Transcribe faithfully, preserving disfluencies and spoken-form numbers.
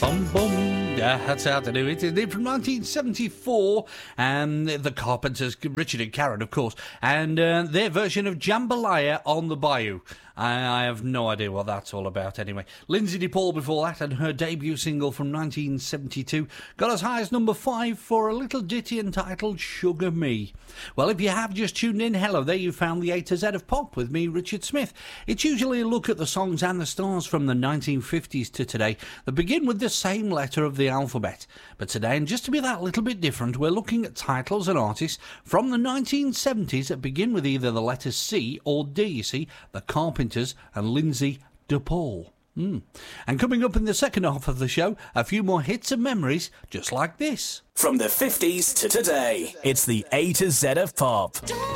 Bum, bum. Yeah, that's how to do it, isn't it? From nineteen seventy-four, and the Carpenters, Richard and Karen, of course, and uh, their version of Jambalaya on the Bayou. I, I have no idea what that's all about anyway. Lindsay DePaul before that, and her debut single from nineteen seventy-two got as high as number five for a little ditty entitled Sugar Me. Well, if you have just tuned in, hello there, you found the A to Z of pop with me, Richard Smith. It's usually a look at the songs and the stars from the nineteen fifties to today that begin with the same letter of the alphabet. But today, and just to be that little bit different, we're looking at titles and artists from the nineteen seventies that begin with either the letters C or D, you see, the Carpenters and Lindsay DePaul. Mm. And coming up in the second half of the show, a few more hits and memories just like this. From the fifties to today, it's the A to Z of pop.